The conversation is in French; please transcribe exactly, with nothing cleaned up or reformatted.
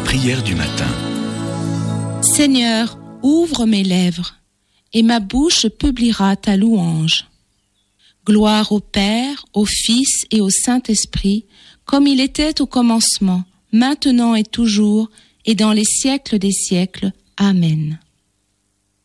prière du matin. Seigneur, ouvre mes lèvres, et ma bouche publiera ta louange. Gloire au Père, au Fils et au Saint-Esprit, comme il était au commencement, maintenant et toujours, et dans les siècles des siècles. Amen.